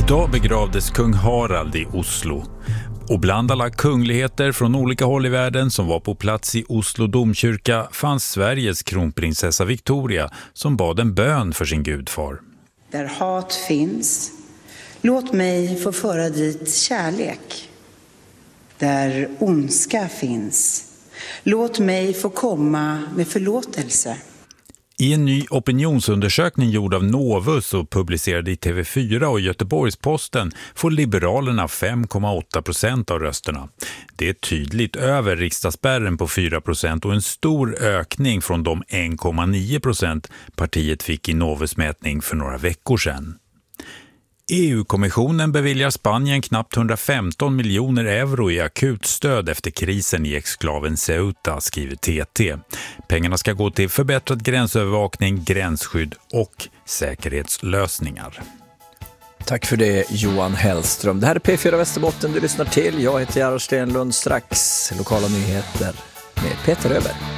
Idag begravdes kung Harald i Oslo. Och bland alla kungligheter från olika håll i världen som var på plats i Oslo domkyrka fanns Sveriges kronprinsessa Victoria som bad en bön för sin gudfar. Där hat finns, låt mig få föra dit kärlek. Där ondska finns, låt mig få komma med förlåtelse. I en ny opinionsundersökning gjord av Novus och publicerad i TV4 och Göteborgs-Posten får Liberalerna 5,8% av rösterna. Det är tydligt över riksdagsspärren på 4% och en stor ökning från de 1,9% partiet fick i Novus-mätning för några veckor sedan. EU-kommissionen beviljar Spanien knappt 115 miljoner euro i akutstöd efter krisen i exklaven Ceuta, skriver TT. Pengarna ska gå till förbättrad gränsövervakning, gränsskydd och säkerhetslösningar. Tack för det, Johan Hellström. Det här är P4 Västerbotten du lyssnar till. Jag heter Gerhard Stenlund. Strax lokala nyheter med Peter Öberg.